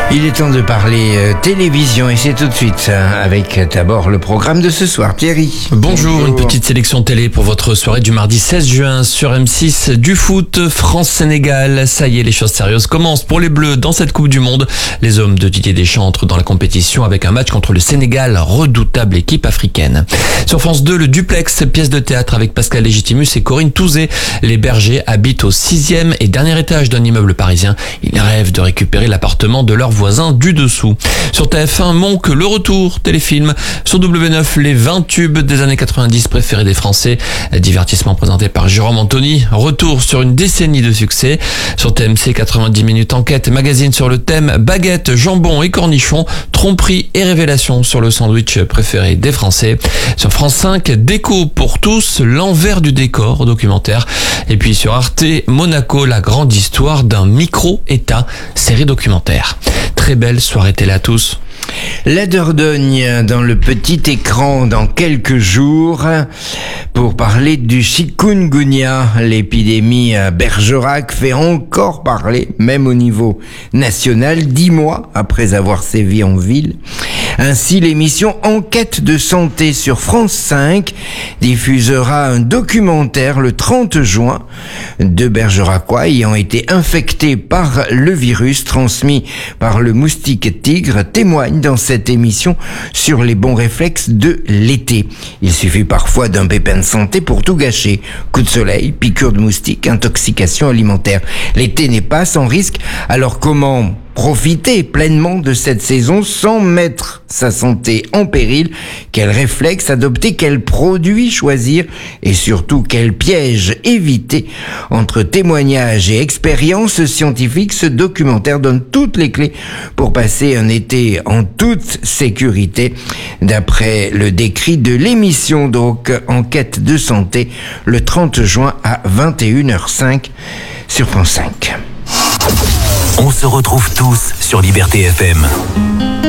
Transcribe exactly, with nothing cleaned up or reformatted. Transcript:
Il est temps de parler euh, télévision et c'est tout de suite hein, avec d'abord le programme de ce soir. Thierry. Bonjour, Bonjour. Une petite sélection télé pour votre soirée du mardi seize juin sur M six. Du foot, France-Sénégal. Ça y est, les choses sérieuses commencent pour les Bleus dans cette Coupe du Monde. Les hommes de Didier Deschamps entrent dans la compétition avec un match contre le Sénégal, redoutable équipe africaine. Sur France deux, le Duplex, pièce de théâtre avec Pascal Légitimus et Corinne Touzé. Les bergers habitent au sixième et dernier étage d'un immeuble parisien. Ils rêvent de récupérer l'appartement de leur voisin du dessous. Sur T F un, Monk, le retour, téléfilm. Sur W neuf, les vingt tubes des années quatre-vingt-dix préférés des Français. Divertissement présenté par Jérôme Anthony. Retour sur une décennie de succès. Sur T M C, quatre-vingt-dix minutes enquête, magazine sur le thème baguette, jambon et cornichons. Tromperie et révélation sur le sandwich préféré des Français. Sur France cinq, Déco pour tous, l'envers du décor, documentaire. Et puis sur Arte, Monaco, la grande histoire d'un micro-État, série documentaire. Très belle soirée télé à tous. La Dordogne dans le petit écran dans quelques jours pour parler du chikungunya. L'épidémie à Bergerac fait encore parler, même au niveau national, dix mois après avoir sévi en ville. Ainsi, l'émission Enquête de santé sur France cinq diffusera un documentaire le trente juin de Bergeracois ayant été infectés par le virus transmis par le moustique tigre témoignent dans cette émission sur les bons réflexes de l'été. Il suffit parfois d'un pépin de santé pour tout gâcher. Coup de soleil, piqûre de moustique, intoxication alimentaire. L'été n'est pas sans risque, alors comment profiter pleinement de cette saison sans mettre sa santé en péril? Quels réflexes adopter? Quels produits choisir? Et surtout, quels pièges éviter? Entre témoignages et expériences scientifiques, ce documentaire donne toutes les clés pour passer un été en toute sécurité. D'après le décrit de l'émission, donc, Enquête de santé, le trente juin à vingt et une heures cinq sur France cinq. On se retrouve tous sur Liberté F M.